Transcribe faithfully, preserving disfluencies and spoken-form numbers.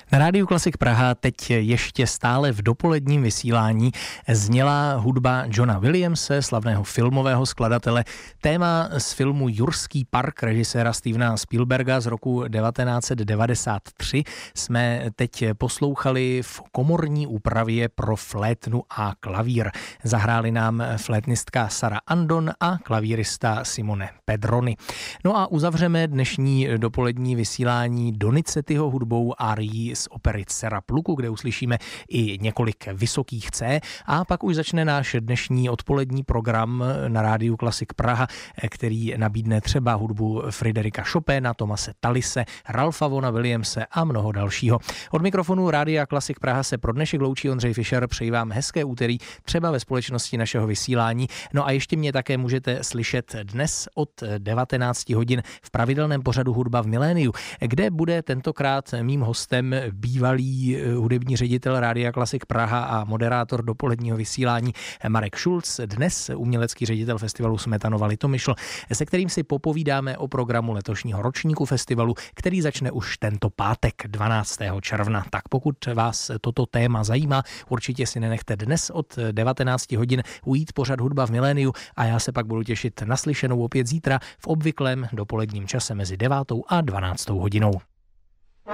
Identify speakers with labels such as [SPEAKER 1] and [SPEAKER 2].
[SPEAKER 1] Na Rádiu Klasik Praha teď ještě stále v dopoledním vysílání zněla hudba Johna Williamse, slavného filmového skladatele. Téma z filmu Jurský park režiséra Stevena Spielberga z roku devatenáct set devadesát tři jsme teď poslouchali v komorní úpravě pro flétnu a klavír. Zahráli nám flétnistka Sara Andon a klavírista Simone Pedroni. No a uzavřeme dnešní dopolední vysílání Donizettiho hudbou árií z opery Dcera pluku, kde uslyšíme i několik vysokých C, a pak už začne náš dnešní odpolední program na Rádiu Klasik Praha, který nabídne třeba hudbu Friderika Chopina, Thomase Tallise, Ralpha Vaughna Williamse a mnoho dalšího. Od mikrofonu Rádia Klasik Praha se pro dnešek loučí Ondřej Fischer, přeji vám hezké úterý, třeba ve společnosti našeho vysílání. No a ještě mě také můžete slyšet dnes od devatenáct hodin v pravidelném pořadu Hudba v miléniu, kde bude tentokrát mým hostem bývalý hudební ředitel Rádia Klasik Praha a moderátor dopoledního vysílání Marek Schulz, dnes umělecký ředitel festivalu Smetanova Litomyšl, se kterým si popovídáme o programu letošního ročníku festivalu, který začne už tento pátek dvanáctého června. Tak pokud vás toto téma zajímá, určitě si nenechte dnes od devatenáct hodin ujít pořad Hudba v miléniu a já se pak budu těšit na slyšenou opět zítra v obvyklém dopoledním čase mezi devátou a dvanáctou hodinou.